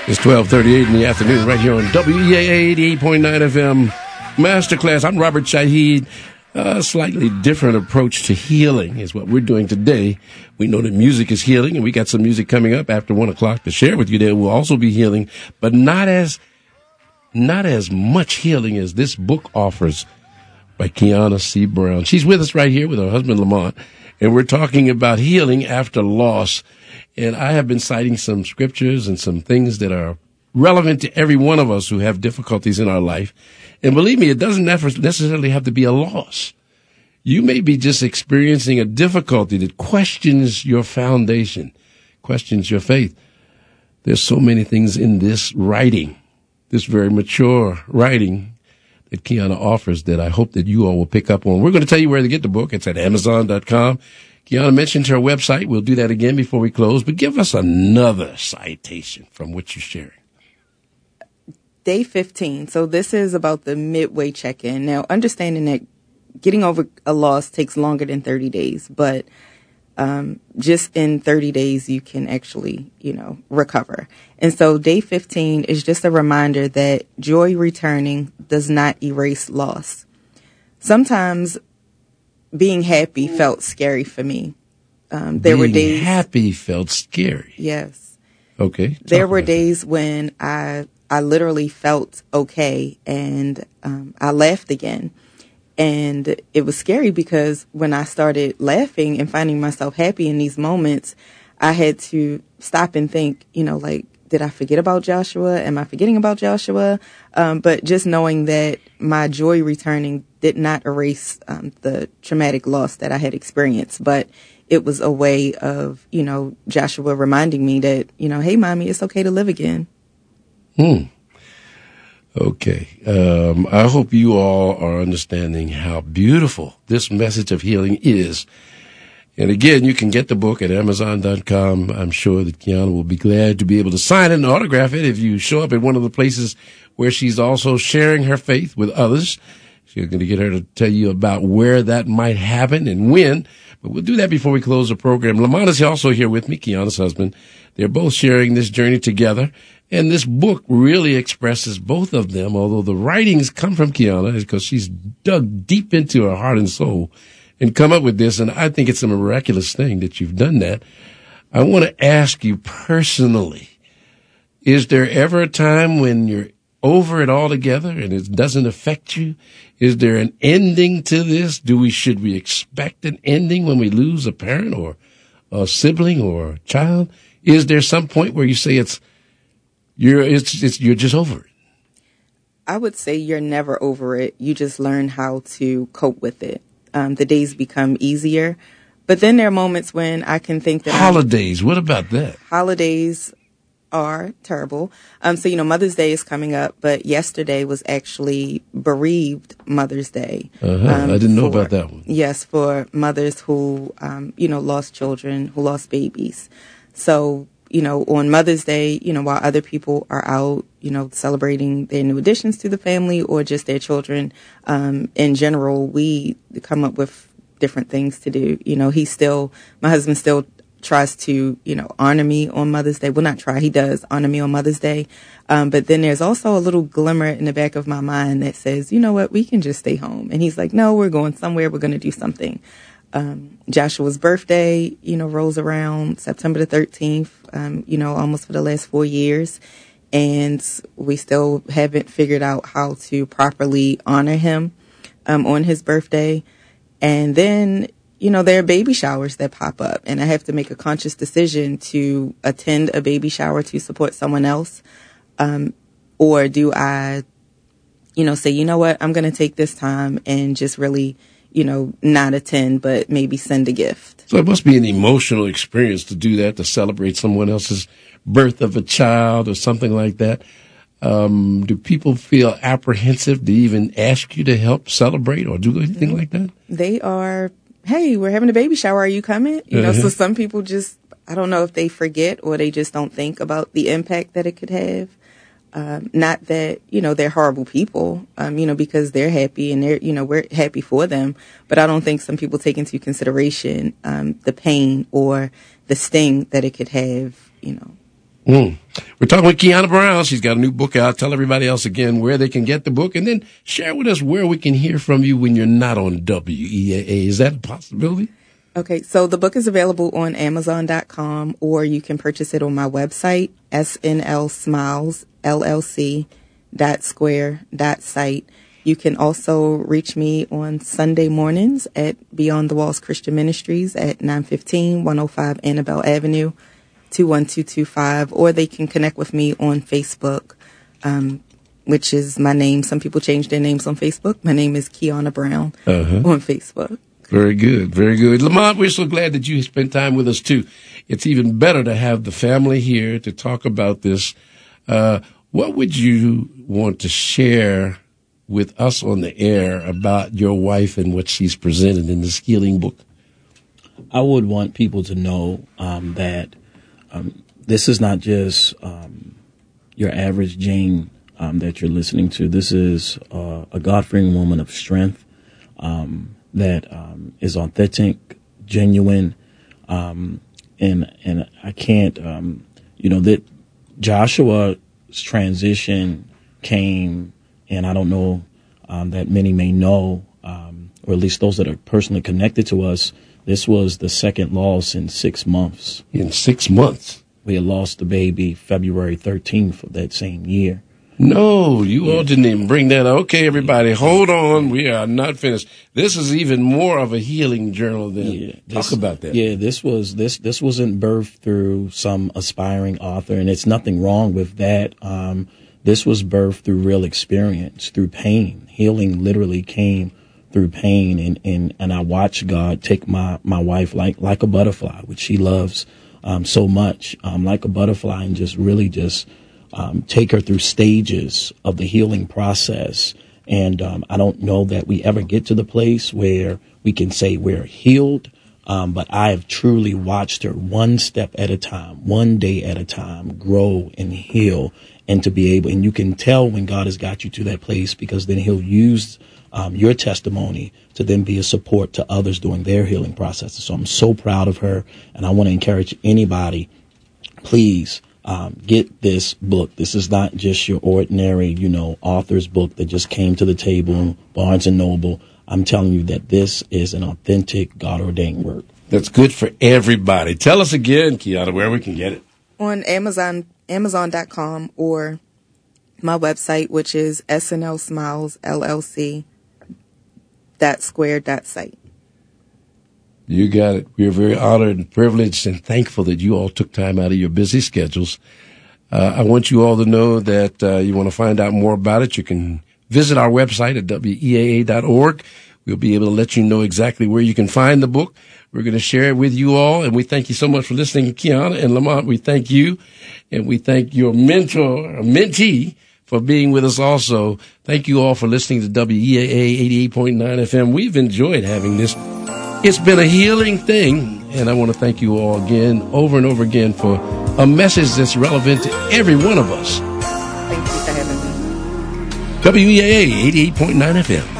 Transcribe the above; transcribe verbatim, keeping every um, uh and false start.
It's twelve thirty-eight in the afternoon right here on W E A eighty-eight point nine F M Masterclass. I'm Robert Shaheed. A slightly different approach to healing is what we're doing today. We know that music is healing, and we got some music coming up after one o'clock to share with you that will also be healing, but not as not as much healing as this book offers by Kiana C. Brown. She's with us right here with her husband, Lamont, and we're talking about healing after loss. And I have been citing some scriptures and some things that are relevant to every one of us who have difficulties in our life. And believe me, it doesn't necessarily have to be a loss. You may be just experiencing a difficulty that questions your foundation, questions your faith. There's so many things in this writing, this very mature writing that Kiana offers that I hope that you all will pick up on. We're going to tell you where to get the book. It's at amazon dot com. Kiana mentioned her website. We'll do that again before we close, but give us another citation from what you're sharing. Day fifteen. So this is about the midway check-in. Now, understanding that getting over a loss takes longer than thirty days, but um, just in thirty days, you can actually, you know, recover. And so day fifteen is just a reminder that joy returning does not erase loss. Sometimes being happy felt scary for me. Um, there being were days happy felt scary. Yes. Okay. There were days when I I literally felt okay, and um, I laughed again. And it was scary because when I started laughing and finding myself happy in these moments, I had to stop and think, you know, like, did I forget about Joshua? Am I forgetting about Joshua? Um, but just knowing that my joy returning did not erase um, the traumatic loss that I had experienced, but it was a way of, you know, Joshua reminding me that, you know, hey, mommy, it's okay to live again. Hmm. Okay. Um, I hope you all are understanding how beautiful this message of healing is. And again, you can get the book at amazon dot com. I'm sure that Kiana will be glad to be able to sign it and autograph it if you show up at one of the places where she's also sharing her faith with others. She's going to get her to tell you about where that might happen and when. But we'll do that before we close the program. Lamont is also here with me, Kiana's husband. They're both sharing this journey together. And this book really expresses both of them, although the writings come from Kiana because she's dug deep into her heart and soul and come up with this. And I think it's a miraculous thing that you've done that. I want to ask you personally, is there ever a time when you're over it altogether and it doesn't affect you? Is there an ending to this? Do we, should we expect an ending when we lose a parent or a sibling or a child? Is there some point where you say it's, you're, it's, it's, you're just over it? I would say you're never over it. You just learn how to cope with it. Um, the days become easier, but then there are moments when I can think that holidays. I'm, what about that? Holidays are terrible. Um, so, you know, Mother's Day is coming up, but yesterday was actually bereaved Mother's Day. Uh-huh. Um, I didn't know for, about that one. Yes, for mothers who, um, you know, lost children, who lost babies. So, you know, on Mother's Day, you know, while other people are out, you know, celebrating their new additions to the family or just their children, um, in general, we come up with different things to do. You know, he still, my husband still tries to, you know, honor me on Mother's Day. Well, not try, he does honor me on Mother's Day. Um, but then there's also a little glimmer in the back of my mind that says, you know what, we can just stay home. And he's like, no, we're going somewhere. We're going to do something. Um, Joshua's birthday, you know, rolls around September the thirteenth, um, you know, almost for the last four years. And we still haven't figured out how to properly honor him, um, on his birthday. And then, you know, there are baby showers that pop up, and I have to make a conscious decision to attend a baby shower to support someone else. Um, or do I, you know, say, you know what, I'm going to take this time and just really, you know, not attend, but maybe send a gift. So it must be an emotional experience to do that, to celebrate someone else's birth of a child or something like that. Um, do people feel apprehensive to even ask you to help celebrate or do anything like that? They are, hey, we're having a baby shower. Are you coming? You know, uh-huh. So some people just, I don't know if they forget or they just don't think about the impact that it could have. Um, not that, you know, they're horrible people, um, you know, because they're happy and they're, you know, we're happy for them. But I don't think some people take into consideration um, the pain or the sting that it could have, you know. Mm. We're talking with Kiana Brown. She's got a new book out. Tell everybody else again where they can get the book, and then share with us where we can hear from you when you're not on W E A A. Is that a possibility? Okay, so the book is available on Amazon dot com, or you can purchase it on my website, S N L Smiles L L C dot square dot site. You can also reach me on Sunday mornings at Beyond the Walls Christian Ministries at nine fifteen, one oh five Annabelle Avenue, two one two two five, or they can connect with me on Facebook, um, which is my name. Some people change their names on Facebook. My name is Kiana Brown uh-huh. on Facebook. Very good, very good. Lamont, we're so glad that you spent time with us, too. It's even better to have the family here to talk about this. Uh, what would you want to share with us on the air about your wife and what she's presented in this healing book? I would want people to know um, that um, this is not just um, your average Jane um, that you're listening to. This is uh, a God-fearing woman of strength um, that um, is authentic, genuine, um, and and I can't, um, you know, that Joshua's transition came. And I don't know um, that many may know, um, or at least those that are personally connected to us, this was the second loss in six months. In six months? We had lost the baby February thirteenth of that same year. No, you yeah. all didn't even bring that up. Okay, everybody, hold on. We are not finished. This is even more of a healing journal than yeah, this, talk about that. Yeah, this was this this wasn't birthed through some aspiring author, and it's nothing wrong with that. Um, This was birthed through real experience, through pain. Healing literally came through pain. And, and, and I watched God take my, my wife like, like a butterfly, which she loves um, so much, um, like a butterfly, and just really just um, take her through stages of the healing process. And um, I don't know that we ever get to the place where we can say we're healed. Um, but I have truly watched her one step at a time, one day at a time, grow and heal. And to be able, and you can tell when God has got you to that place, because then he'll use um, your testimony to then be a support to others during their healing processes. So I'm so proud of her, and I want to encourage anybody, please um, get this book. This is not just your ordinary, you know, author's book that just came to the table, Barnes and Noble. I'm telling you that this is an authentic, God-ordained work. That's good for everybody. Tell us again, Kiana, where we can get it. On Amazon, Amazon dot com, or my website, which is S N L Smiles L L C dot square dot site. You got it. We are very honored and privileged and thankful that you all took time out of your busy schedules. Uh, I want you all to know that uh, you want to find out more about it. You can visit our website at W E A A dot org. We'll be able to let you know exactly where you can find the book. We're going to share it with you all, and we thank you so much for listening, Kiana and Lamont. We thank you, and we thank your mentor, or mentee, for being with us also. Thank you all for listening to W E A A eighty-eight point nine F M. We've enjoyed having this. It's been a healing thing, and I want to thank you all again, over and over again, for a message that's relevant to every one of us. Thank you for having me. W E A A eighty-eight point nine F M.